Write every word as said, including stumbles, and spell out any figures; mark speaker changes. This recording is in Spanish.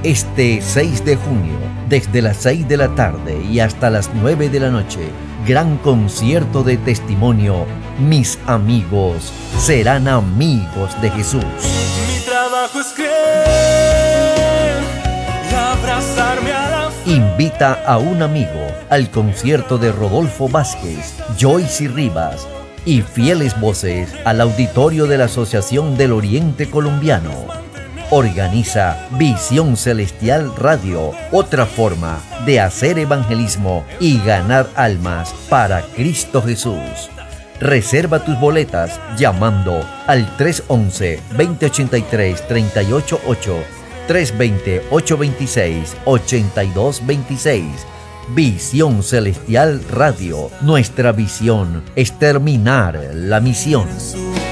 Speaker 1: Este seis de junio, desde las seis de la tarde y hasta las nueve de la noche, gran concierto de testimonio. Mis amigos serán amigos de Jesús.
Speaker 2: Mi trabajo es creer y abrazarme a la fe.
Speaker 1: Invita a un amigo al concierto de Rodolfo Vázquez, Joyce Rivas y fieles voces al auditorio de la Asociación del Oriente Colombiano. Organiza Visión Celestial Radio, otra forma de hacer evangelismo y ganar almas para Cristo Jesús. Reserva tus boletas llamando al tres once, veinte ochenta y tres, treinta y ocho ocho, tres veinte, ochocientos veintiséis, ochenta y dos veintiséis. Visión Celestial Radio. Nuestra visión es terminar la misión.